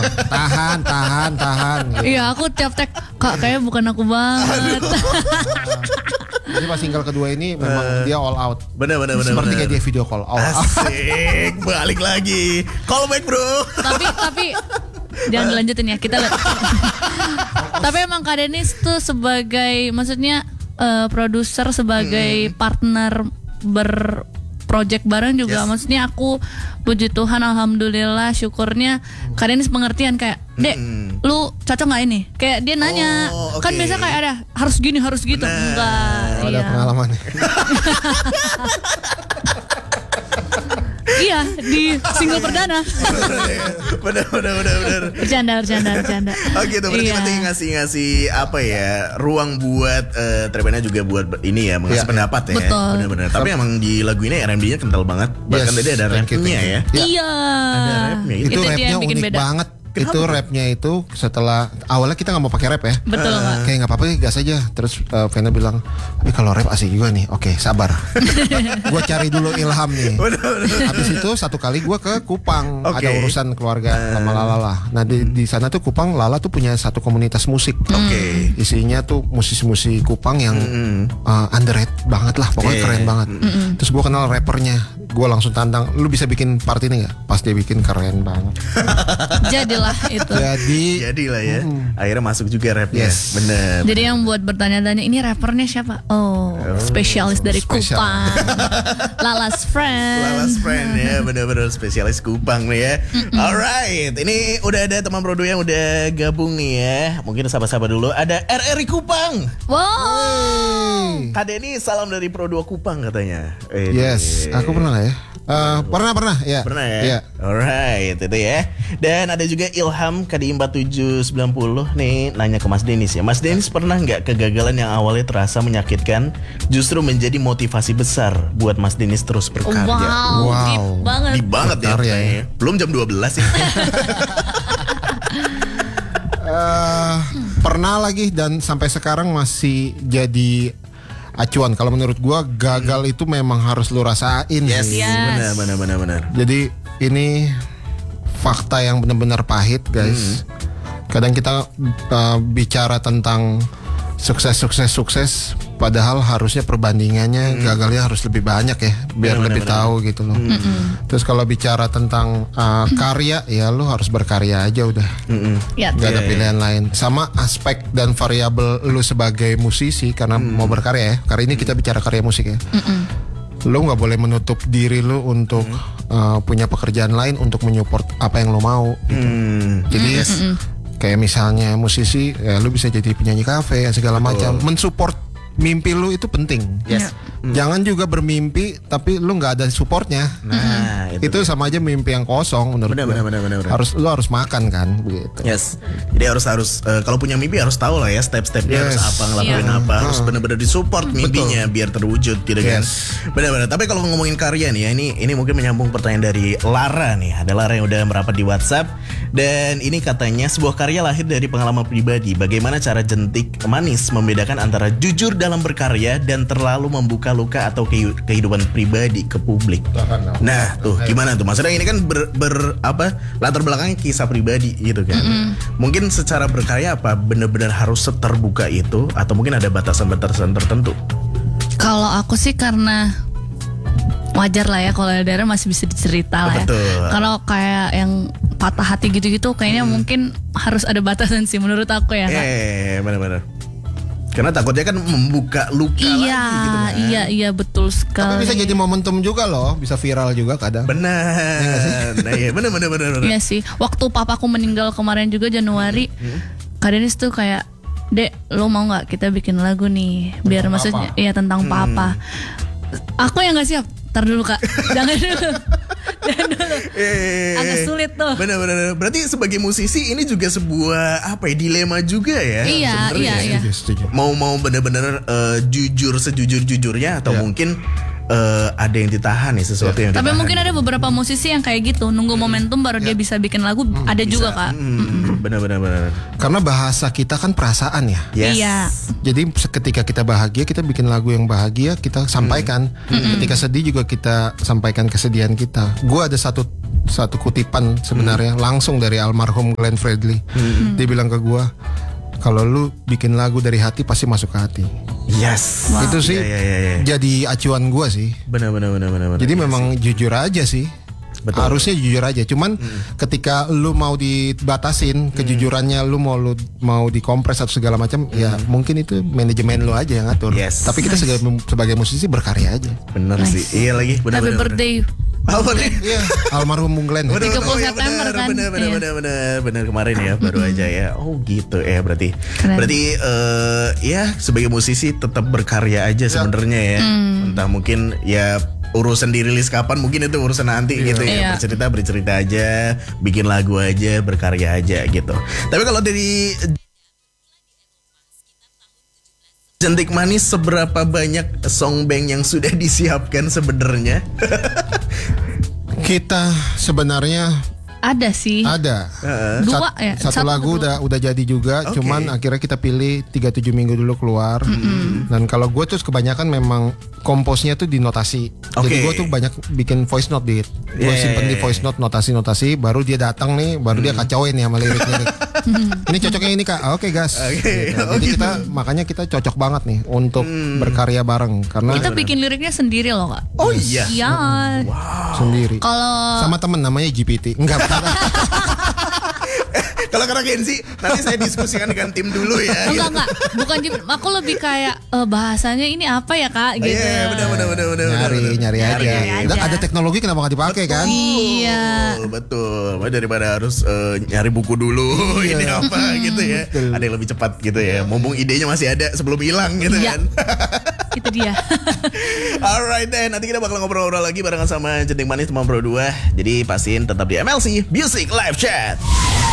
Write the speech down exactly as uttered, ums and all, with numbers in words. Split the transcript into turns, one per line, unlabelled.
tahan, tahan, tahan. Gitu.
Iya, aku tiap tag, Kak kayaknya bukan aku banget.
Jadi pas single kedua ini memang uh, dia all out.
Bener bener bener.
Seperti
bener.
kayak dia video call all out.
Asik, balik lagi. Call back bro.
tapi tapi jangan dilanjutin ya kita. Tapi emang Kak Dennis tuh sebagai maksudnya uh, produser sebagai hmm. partner ber project bareng juga, yes. Maksudnya aku puji Tuhan alhamdulillah syukurnya Kak Dennis pengertian kayak Dek, mm. lu cocok gak ini? Kayak dia nanya, oh, okay. Kan biasa kayak ada harus gini harus gitu. Bener. Enggak.
Oh, ada
iya.
pengalaman.
Iya di single perdana.
Bener bener bener bener.
Bercanda bercanda bercanda.
Oh gitu, berarti
iya.
berarti ngasih ngasih apa ya ruang buat uh, Tribana juga buat ini ya mengasih ya. pendapat ya.
Betul.
Bener-bener. Tapi emang di lagu ini R and B-nya kental banget. Bahkan
yes.
tadi ada rapnya ya.
ya. Iya.
Ada rapnya.
Itu, itu rapnya unik
beda.
banget.
Kenapa?
Itu rapnya itu setelah awalnya kita nggak mau pakai rap ya.
Betul nggak?
Uh, kayak nggak apa-apa gas aja. Terus uh, Vena bilang, tapi kalau rap asik juga nih. Oke, sabar. Gue cari dulu ilham nih. Habis itu satu kali gue ke Kupang, okay. Ada urusan keluarga sama Lala lah. Nah di di sana tuh Kupang Lala tuh punya satu komunitas musik. Oke. Okay. Isinya tuh musisi-musisi Kupang yang mm. uh, underrated banget lah. Pokoknya yeah. keren banget. Mm-mm. Terus gue kenal rappernya. Gue langsung tantang, lu bisa bikin part ini nggak? Pas dia bikin keren banget.
Jadilah itu.
Jadi,
jadilah ya. Mm. Akhirnya masuk juga rapnya.
Yes.
Bener.
Jadi yang buat bertanya-tanya ini rappernya siapa? Oh, oh spesialis dari Kupang. Lala's friend.
Lala's friend ya, bener-bener spesialis Kupang nih ya. Mm-mm. Alright, ini udah ada teman produ yang udah gabung nih ya. Mungkin sapa-sapa dulu. Ada R R I Kupang.
Wow.
Kak Denny salam dari Pro dua Kupang katanya.
Eh, yes, aku pernah ya. Uh, pernah pernah ya.
Pernah ya.
Yeah.
Alright, itu ya. Dan ada juga Ilham K D I empat tujuh sembilan nol nih nanya ke Mas Dennis ya. Mas Dennis pernah nggak kegagalan yang awalnya terasa menyakitkan justru menjadi motivasi besar buat Mas Dennis terus berkarya?
Wow,
wow.
deep banget.
Deep banget ya.
ya.
ya. Belum jam dua belas ya.
uh, pernah lagi dan sampai sekarang masih jadi acuan. Kalau menurut gua gagal hmm. itu memang harus lu rasain.
Yes,
yes.
benar benar benar benar.
Jadi ini fakta yang benar-benar pahit, guys. Hmm. Kadang kita uh, bicara tentang sukses sukses sukses, padahal harusnya perbandingannya hmm. gagalnya harus lebih banyak ya, biar bener, lebih bener, tahu bener. Gitu loh. Hmm. Terus kalau bicara tentang uh, karya, ya lu harus berkarya aja udah. Hmm.
Ya,
gak ada
yeah,
pilihan
yeah.
lain. Sama aspek dan variabel lu sebagai musisi karena hmm. mau berkarya ya. Karena ini kita bicara karya musik ya. Hmm. Lu nggak boleh menutup diri lu untuk hmm. uh, punya pekerjaan lain untuk menyupport apa yang lu mau. Gitu. Hmm. Jadi yes. hmm. kayak misalnya musisi, ya lu bisa jadi penyanyi kafe segala macam. Mensupport mimpi lu itu penting.
Yes.
Hmm. Jangan juga bermimpi tapi lu nggak ada supportnya.
Nah,
itu, itu sama aja mimpi yang kosong menurut
bener,
gue.
Bener, bener, bener, bener.
Harus lu harus makan kan, begitu.
Yes. Jadi harus harus uh, kalau punya mimpi harus tahu lah ya step-stepnya yes. harus apa ngelakuin yeah. apa, harus benar-benar disupport mimpinya biar terwujud gitu kan.
Yes.
Benar-benar. Tapi kalau ngomongin karya nih ya, ini ini mungkin menyambung pertanyaan dari Lara nih. Ada Lara yang udah merapat di WhatsApp dan ini katanya sebuah karya lahir dari pengalaman pribadi. Bagaimana cara jentik manis membedakan antara jujur dalam berkarya dan terlalu membuka luka atau kehidupan pribadi ke publik. Nah, tuh gimana tuh? Maksudnya ini kan ber, ber apa? Latar belakangnya kisah pribadi gitu kan. Mm-hmm. Mungkin secara berkarya apa benar-benar harus seterbuka itu atau mungkin ada batasan-batasan tertentu?
Kalau aku sih karena wajar lah ya kalau daerah masih bisa dicerita lah ya. Kalau kayak yang patah hati gitu-gitu kayaknya hmm. mungkin harus ada batasan sih menurut aku ya.
Eh, benar-benar. Karena takutnya kan membuka luka
iya,
lagi gitu kan.
Iya, iya betul sekali.
Tapi bisa jadi momentum juga loh, bisa viral juga kadang.
Benar. Ya nah, iya, benar benar benar.
Iya sih. Waktu papaku meninggal kemarin juga Januari, hmm. Kak Dennis tuh kayak, "Dek, lo mau nggak kita bikin lagu nih biar tentang maksudnya apa? Iya tentang hmm. papa." Aku yang nggak siap. Ntar dulu Kak, jangan dulu. Jangan dulu. Eh, agak sulit tuh.
Benar-benar. Berarti sebagai musisi ini juga sebuah apa ya dilema juga ya.
Iya, iya, iya.
Mau mau benar-benar uh, jujur sejujur-jujurnya atau yeah. mungkin uh, ada yang ditahan nih sesuatu yeah. yang
Tapi
ditahan.
mungkin ada beberapa musisi yang kayak gitu, nunggu momentum baru yeah. dia bisa bikin lagu. Hmm, ada bisa. juga kak.
Benar-benar. Hmm,
Karena bahasa kita kan perasaan ya.
Yes.
Iya.
Jadi ketika kita bahagia, kita bikin lagu yang bahagia, kita sampaikan. Hmm. Ketika sedih juga kita sampaikan kesedihan kita. Gue ada satu satu kutipan sebenarnya hmm. langsung dari almarhum Glenn Fredly. Hmm. Dia bilang ke gue, kalau lu bikin lagu dari hati pasti masuk ke hati.
Yes.
Wow. Itu sih
yeah, yeah, yeah, yeah.
jadi acuan gue sih.
Benar-benar benar-benar.
Jadi
iya
memang
sih.
jujur aja sih. Betul. Harusnya jujur aja. Cuman hmm. ketika lu mau dibatasin kejujurannya, lu mau lu mau dikompres atau segala macam, hmm. ya mungkin itu manajemen lu aja yang ngatur.
Yes.
Tapi kita sebagai, sebagai musisi berkarya aja.
Bener nice. sih. Iya lagi. Benar.
Happy birthday.
Apa nih?
Iya, almarhum Bung Glenn.
tiga puluh September kan.
Bener bener
iya.
bener bener bener kemarin ya baru aja ya. Oh gitu ya berarti. Keren. Berarti uh, ya sebagai musisi tetap berkarya aja sebenarnya ya. Mm. Entah mungkin ya urusan dirilis kapan mungkin itu urusan nanti yeah. gitu ya. Yeah. Bercerita bercerita aja, bikin lagu aja, berkarya aja gitu. Tapi kalau dari Jentik Manis, seberapa banyak song bank yang sudah disiapkan sebenarnya?
Kita sebenarnya
ada sih.
Ada.
Uh,
dua
Sat,
ya.
Satu, satu lagu dua. udah udah jadi juga, okay. Cuman akhirnya kita pilih tiga puluh tujuh minggu dulu keluar. Mm-hmm. Dan kalau gue tuh kebanyakan memang komposnya tuh di notasi. Okay. Jadi gue tuh banyak bikin voice note di. Gue yeah. simpen di voice note notasi-notasi, baru dia datang nih, baru mm. dia kacauin nih sama lirik-lirik. Ini cocoknya ini Kak. Oke, okay, gas.
Okay.
Gitu. Jadi kita makanya kita cocok banget nih untuk mm. berkarya bareng karena
kita bikin liriknya sendiri loh Kak.
Oh iya.
Iya.
Wow.
Sendiri.
Kalau
sama temen namanya G P T. Enggak.
Kalau karena Kenzi, nanti saya diskusikan dengan tim dulu ya.
Enggak enggak, bukan G P T. Aku lebih kayak uh, bahasanya ini apa ya Kak gitu.
Iya, benar benar benar benar.
Nyari nyari aja. Nyari aja. Ada teknologi kenapa nggak dipakai kan?
Iya.
Betul. Daripada harus uh, nyari buku dulu iya. ini apa gitu ya. Betul. Ada yang lebih cepat gitu ya. Mumpung idenya masih ada sebelum hilang gitu iya. kan.
Itu dia.
Alright then, nanti kita bakal ngobrol-ngobrol lagi barengan sama Jentik Manis teman Pro dua. Jadi pastiin tetap di M L C Music Live Chat.